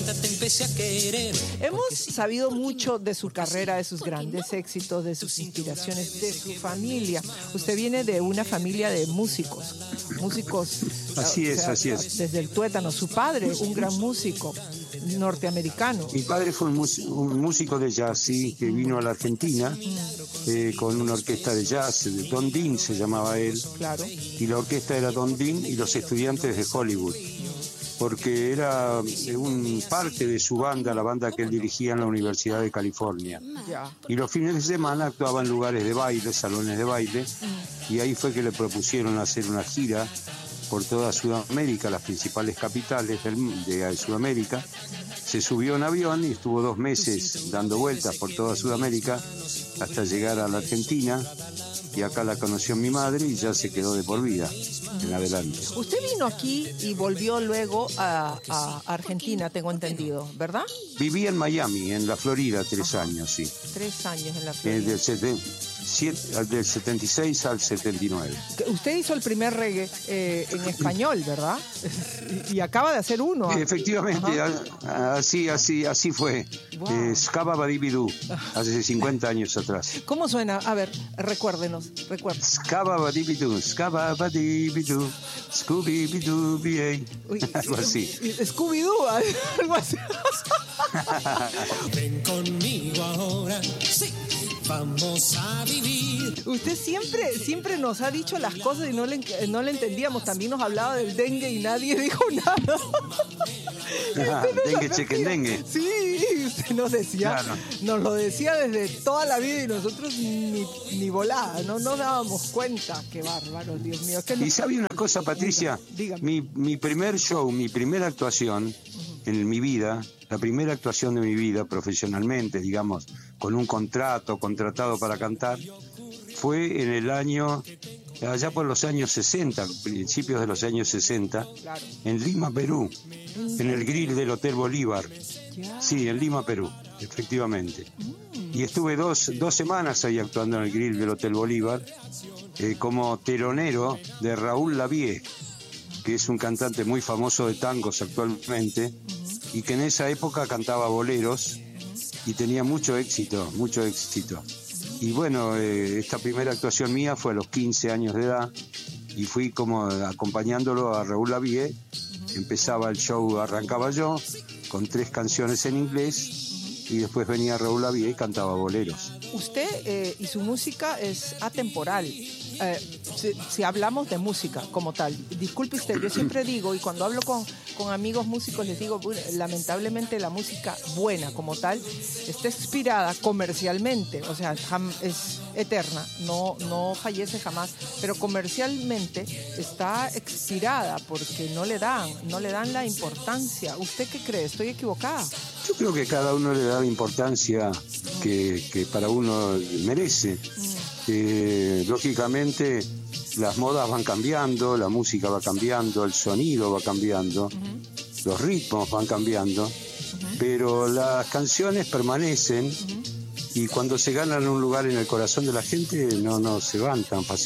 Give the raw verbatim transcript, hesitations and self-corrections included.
Hemos sabido mucho de su carrera, de sus grandes éxitos, de sus inspiraciones, de su familia. Usted viene de una familia de músicos, músicos. Así es, o sea, así es. Desde el tuétano. Su padre, un gran músico norteamericano. Mi padre fue un, mus- un músico de jazz, sí, que vino a la Argentina eh, con una orquesta de jazz, de Don Dean se llamaba él. Claro. Y la orquesta era Don Dean y los estudiantes de Hollywood, porque era un parte de su banda, la banda que él dirigía en la Universidad de California. Ya. Y los fines de semana actuaba en lugares de baile, salones de baile, y ahí fue que le propusieron hacer una gira por toda Sudamérica, las principales capitales del, de Sudamérica. Se subió en avión y estuvo dos meses dando vueltas por toda Sudamérica hasta llegar a la Argentina, y acá la conoció mi madre y ya se quedó de por vida en adelante. Usted vino aquí y volvió luego a, a Argentina, tengo entendido, ¿verdad? Viví en Miami, en la Florida, tres Ajá. años, sí. Tres años en la Eh, Florida. del, seten- siete- del setenta y seis al setenta y nueve. Usted hizo el primer reggae eh, en español, ¿verdad? Y, y acaba de hacer uno. Efectivamente, a- así, así, así fue. Wow. Eh, Scaba Badibidú, hace cincuenta años atrás. ¿Cómo suena? A ver, recuérdenos, recuerden. Scaba Badibidú, Scaba Badibidú, Scooby-Bidoo, Uy, algo así. Scooby-Doo, algo así. Ven conmigo ahora, sí, vamos a vivir. Usted siempre, siempre nos ha dicho las cosas y no le, no le entendíamos. También nos hablaba del dengue y nadie dijo nada. Ah, dengue, chequen, dengue. Sí, usted nos decía, Claro. nos lo decía desde toda la vida y nosotros ni, ni volada, no nos dábamos cuenta. Qué bárbaro, Dios mío. Que no... Y sabe una cosa, Patricia, Dígame. mi, mi primer show, mi primera actuación uh-huh. en mi vida, la primera actuación de mi vida profesionalmente, digamos, con un contrato, contratado para cantar, fue en el año, allá por los años sesenta, principios de los años sesenta, Claro. en Lima, Perú, en el grill del Hotel Bolívar. Ya. Sí, en Lima, Perú, efectivamente. Mm. Y estuve dos, dos semanas ahí actuando en el grill del Hotel Bolívar, eh, como telonero de Raúl Lavie, que es un cantante muy famoso de tangos actualmente, uh-huh. y que en esa época cantaba boleros, uh-huh. y tenía mucho éxito, mucho éxito. Y bueno, eh, esta primera actuación mía fue a los quince años de edad, y fui como acompañándolo a Raúl Lavie. Uh-huh. Empezaba el show, arrancaba yo, con tres canciones en inglés, uh-huh. y después venía Raúl Lavie y cantaba boleros. Usted eh, y su música es atemporal. Eh, si, si hablamos de música como tal, disculpe usted, yo siempre digo, y cuando hablo con, con amigos músicos les digo, bueno, lamentablemente la música buena como tal está inspirada comercialmente, o sea, jam, es eterna, no, no fallece jamás, pero comercialmente está expirada porque no le dan, no le dan la importancia. ¿Usted qué cree? ¿Estoy equivocada? Yo creo que cada uno le da la importancia que, que para uno merece. Mm. Eh, lógicamente las modas van cambiando, la música va cambiando, el sonido va cambiando, uh-huh. los ritmos van cambiando, uh-huh. pero las canciones permanecen, uh-huh. y cuando se ganan un lugar en el corazón de la gente no, no se van tan fácilmente.